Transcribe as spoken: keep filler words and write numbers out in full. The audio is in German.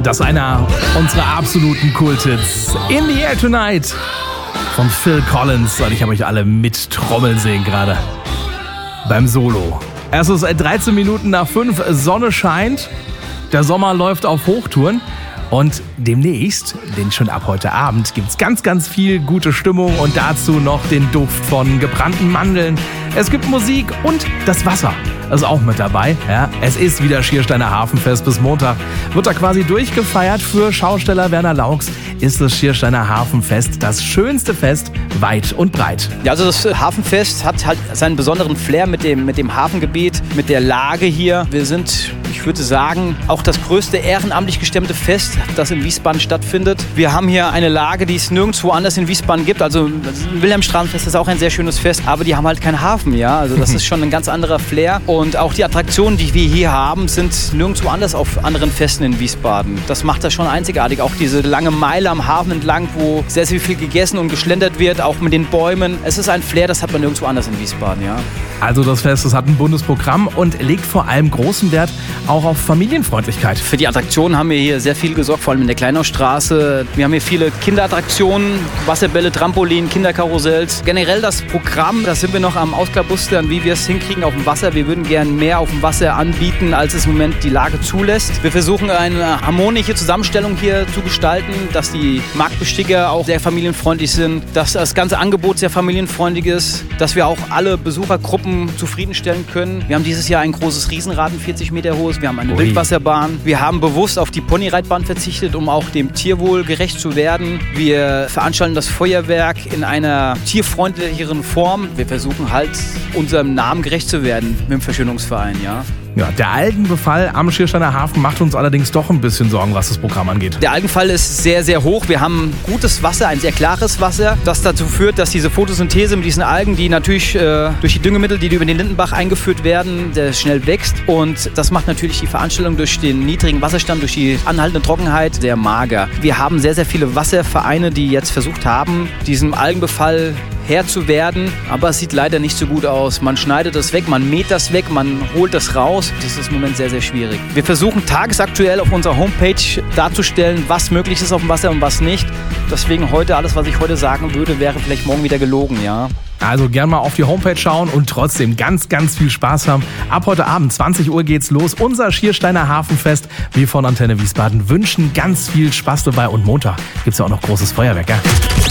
Das ist einer unserer absoluten Kulthits. In the Air Tonight von Phil Collins. Und ich habe euch alle mit Trommeln sehen gerade beim Solo. Es ist dreizehn Minuten nach fünf, Sonne scheint, der Sommer läuft auf Hochtouren. Und demnächst, denn schon ab heute Abend, gibt's ganz, ganz viel gute Stimmung und dazu noch den Duft von gebrannten Mandeln. Es gibt Musik und das Wasser ist auch mit dabei. Ja, es ist wieder Schiersteiner Hafenfest. Bis Montag wird da quasi durchgefeiert. Für Schausteller Werner Laux ist das Schiersteiner Hafenfest das schönste Fest weit und breit. Ja, also das Hafenfest hat halt seinen besonderen Flair mit dem, mit dem Hafengebiet, mit der Lage hier. Wir sind, ich würde sagen, auch das größte ehrenamtlich gestemmte Fest, das in Wiesbaden stattfindet. Wir haben hier eine Lage, die es nirgendwo anders in Wiesbaden gibt. Also das Wilhelmstraßenfest ist auch ein sehr schönes Fest, aber die haben halt keinen Hafen, ja. Also das ist schon ein ganz anderer Flair. Und auch die Attraktionen, die wir hier haben, sind nirgendwo anders auf anderen Festen in Wiesbaden. Das macht das schon einzigartig. Auch diese lange Meile am Hafen entlang, wo sehr, sehr viel gegessen und geschlendert wird, auch mit den Bäumen. Es ist ein Flair, das hat man nirgendwo anders in Wiesbaden, ja. Also das Fest, das hat ein Bundesprogramm und legt vor allem großen Wert auch auf Familienfreundlichkeit. Für die Attraktionen haben wir hier sehr viel gesorgt, vor allem in der Kleinaustraße. Wir haben hier viele Kinderattraktionen, Wasserbälle, Trampolin, Kinderkarussells. Generell das Programm, da sind wir noch am Ausklabustern, wie wir es hinkriegen auf dem Wasser. Wir würden gern mehr auf dem Wasser anbieten, als es im Moment die Lage zulässt. Wir versuchen eine harmonische Zusammenstellung hier zu gestalten, dass die Marktbesticker auch sehr familienfreundlich sind, dass das ganze Angebot sehr familienfreundlich ist, dass wir auch alle Besuchergruppen zufriedenstellen können. Wir haben dieses Jahr ein großes Riesenrad, ein vierzig Meter hohes. Wir haben eine Ui. Wildwasserbahn. Wir haben bewusst auf die Ponyreitbahn verzichtet, um auch dem Tierwohl gerecht zu werden. Wir veranstalten das Feuerwerk in einer tierfreundlicheren Form. Wir versuchen halt, unserem Namen gerecht zu werden mit dem Verschönerungsverein, ja. Ja, der Algenbefall am Schiersteiner Hafen macht uns allerdings doch ein bisschen Sorgen, was das Programm angeht. Der Algenbefall ist sehr, sehr hoch. Wir haben gutes Wasser, ein sehr klares Wasser, das dazu führt, dass diese Photosynthese mit diesen Algen, die natürlich äh, durch die Düngemittel, die über den Lindenbach eingeführt werden, sehr schnell wächst. Und das macht natürlich die Veranstaltung durch den niedrigen Wasserstand, durch die anhaltende Trockenheit sehr mager. Wir haben sehr, sehr viele Wasservereine, die jetzt versucht haben, diesem Algenbefall Herr zu werden, aber es sieht leider nicht so gut aus. Man schneidet das weg, man mäht das weg, man holt das raus. Das ist im Moment sehr, sehr schwierig. Wir versuchen tagesaktuell auf unserer Homepage darzustellen, was möglich ist auf dem Wasser und was nicht. Deswegen heute, alles, was ich heute sagen würde, wäre vielleicht morgen wieder gelogen, ja. Also gern mal auf die Homepage schauen und trotzdem ganz, ganz viel Spaß haben. Ab heute Abend, zwanzig Uhr geht's los. Unser Schiersteiner Hafenfest. Wir von Antenne Wiesbaden wünschen ganz viel Spaß dabei. Und Montag gibt's ja auch noch großes Feuerwerk, gell?